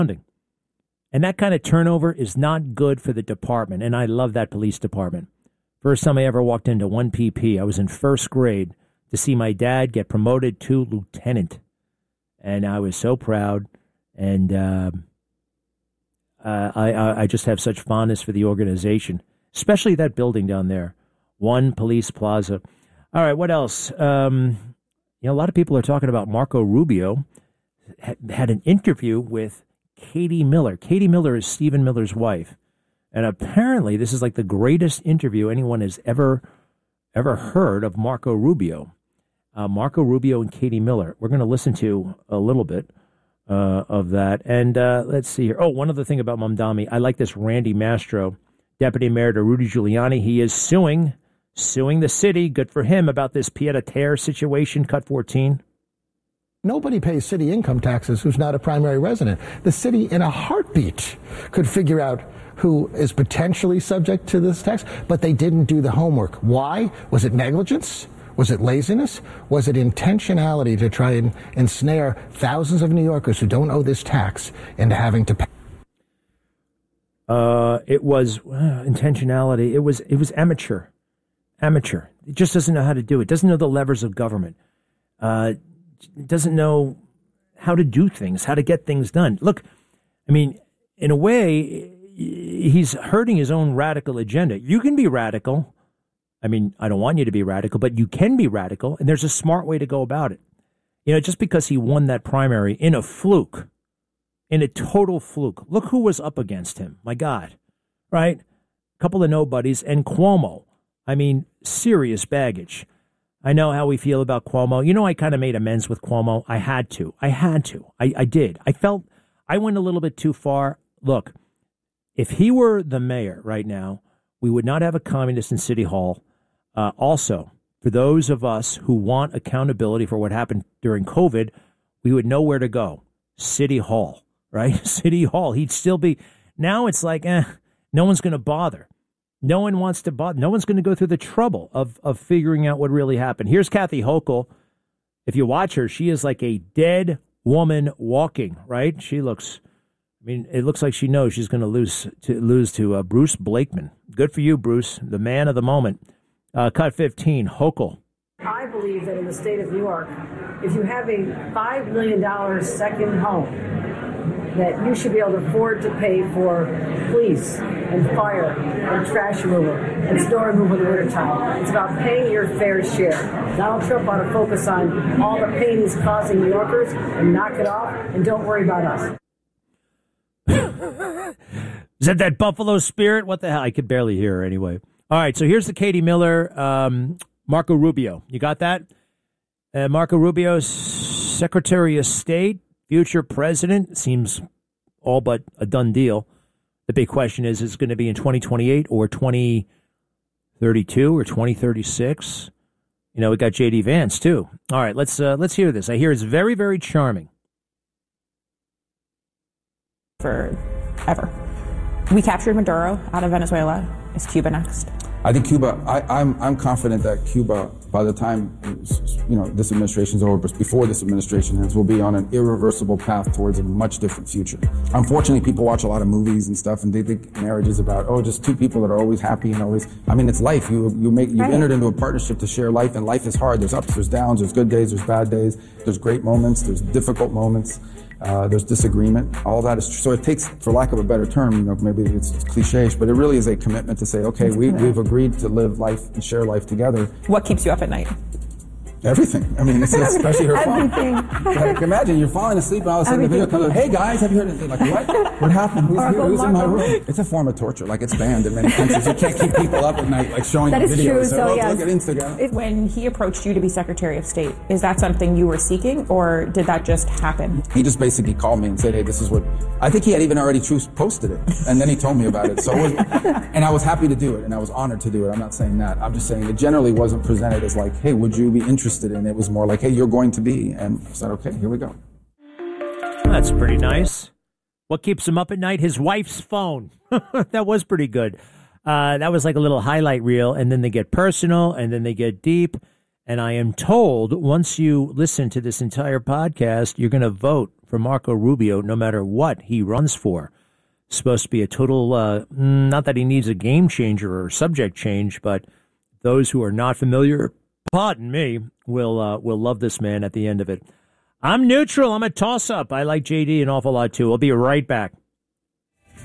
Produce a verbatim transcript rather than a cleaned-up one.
And that kind of turnover is not good for the department. And I love that police department. First time I ever walked into one P P, I was in first grade to see my dad get promoted to lieutenant. And I was so proud. And uh, uh, I, I just have such fondness for the organization, especially that building down there, One Police Plaza. All right, what else? Um, you know, a lot of people are talking about Marco Rubio had, had an interview with Katie Miller. Katie Miller is Stephen Miller's wife. And apparently this is like the greatest interview anyone has ever ever heard of Marco Rubio. Uh, Marco Rubio and Katie Miller. We're going to listen to a little bit uh, of that. And uh, let's see here. Oh, one other thing about Mamdani. I like this Randy Mastro, Deputy Mayor to Rudy Giuliani. He is suing, suing the city. Good for him about this pied-à-terre situation, cut fourteen. Nobody pays city income taxes who's not a primary resident. The city, in a heartbeat, could figure out who is potentially subject to this tax, but they didn't do the homework. Why? Was it negligence? Was it laziness? Was it intentionality to try and ensnare thousands of New Yorkers who don't owe this tax into having to pay? Uh, it was uh, intentionality. It was it was amateur. Amateur. It just doesn't know how to do it. Doesn't know the levers of government. Uh, doesn't know how to do things, how to get things done. Look, I mean, in a way, he's hurting his own radical agenda. You can be radical. I mean, I don't want you to be radical, but you can be radical, and there's a smart way to go about it. You know, just because he won that primary in a fluke, in a total fluke. Look who was up against him. My God, right? A couple of nobodies, and Cuomo. I mean, serious baggage. I know how we feel about Cuomo. You know, I kind of made amends with Cuomo. I had to. I had to. I, I did. I felt I went a little bit too far. Look, if he were the mayor right now, we would not have a communist in City Hall. Uh, also, for those of us who want accountability for what happened during COVID, we would know where to go. City Hall, right? City Hall. He'd still be. Now it's like, eh, no one's going to bother. No one wants to bother. No one's going to go through the trouble of, of figuring out what really happened. Here's Kathy Hochul. If you watch her, she is like a dead woman walking, right? She looks, I mean, it looks like she knows she's going to lose to lose to uh, Bruce Blakeman. Good for you, Bruce, the man of the moment. Uh, cut fifteen, Hochul. I believe that in the state of New York, if you have a five million dollars second home, that you should be able to afford to pay for police and fire and trash removal and snow removal in the wintertime. It's about paying your fair share. Donald Trump ought to focus on all the pain he's causing New Yorkers and knock it off, and don't worry about us. Is that that Buffalo spirit? What the hell? I could barely hear her anyway. All right, so here's the Katie Miller, um, Marco Rubio. You got that? Uh, Marco Rubio's Secretary of State, future president, seems all but a done deal. The big question is, is it going to be in twenty twenty-eight or twenty thirty-two or twenty thirty-six? You know, we got J D Vance, too. All right, let's uh, let's hear this. I hear it's very, very charming. Forever. We captured Maduro out of Venezuela. Is Cuba next? I think Cuba, I, I'm I'm confident that Cuba, by the time, you know, this administration is over, but before this administration ends, will be on an irreversible path towards a much different future. Unfortunately, people watch a lot of movies and stuff, and they think marriage is about, oh, just two people that are always happy and always, I mean, it's life. You you make, you've right. entered into a partnership to share life, and life is hard. There's ups, there's downs, there's good days, there's bad days, there's great moments, there's difficult moments. Uh, there's disagreement. All that is true. So it takes, for lack of a better term, you know, maybe it's, it's cliche-ish, but it really is a commitment to say, okay, we, we've agreed to live life and share life together. What keeps you up at night? Everything. I mean, it's especially her phone. Everything. Like, imagine you're falling asleep and all of a sudden the video comes up, hey guys, have you heard anything? Like, what? What happened? Who's here? Who's in my room? It's a form of torture. Like, it's banned in many countries. You can't keep people up at night, like showing that videos. Is true, so, look, yes. look at Instagram. It, when he approached you to be Secretary of State, is that something you were seeking, or did that just happen? He just basically called me and said, hey, this is what, I think he had even already truth posted it. And then he told me about it. So it was, and I was happy to do it, and I was honored to do it. I'm not saying that. I'm just saying it generally wasn't presented as like, hey, would you be interested in it? It was more like, hey, you're going to be. And I said, okay, here we go. That's pretty nice. What keeps him up at night? His wife's phone. That was pretty good. Uh, that was like a little highlight reel. And then they get personal, and then they get deep. And I am told once you listen to this entire podcast, you're going to vote for Marco Rubio, no matter what he runs for. Supposed to be a total, uh, not that he needs a game changer or subject change, but those who are not familiar, pardon me, will uh, will love this man at the end of it. I'm neutral. I'm a toss-up. I like J D an awful lot, too. I'll be right back.